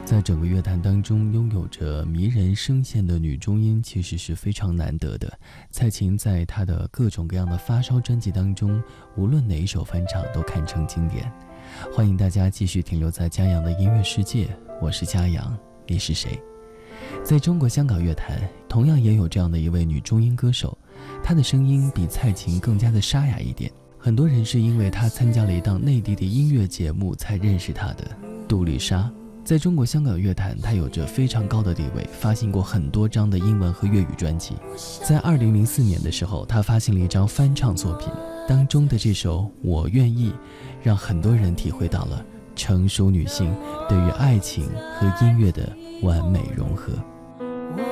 在整个乐坛当中，拥有着迷人声线的女中音其实是非常难得的。蔡琴在她的各种各样的发烧专辑当中，无论哪一首翻唱都堪称经典。欢迎大家继续停留在嘉阳的音乐世界，我是嘉阳，你是谁？在中国香港乐坛，同样也有这样的一位女中音歌手，她的声音比蔡琴更加的沙哑一点。很多人是因为她参加了一档内地的音乐节目才认识她的。杜丽莎在中国香港乐坛，她有着非常高的地位，发行过很多张的英文和粤语专辑。在2004年的时候，她发行了一张翻唱作品，当中的这首《我愿意》，让很多人体会到了成熟女性对于爱情和音乐的完美融合。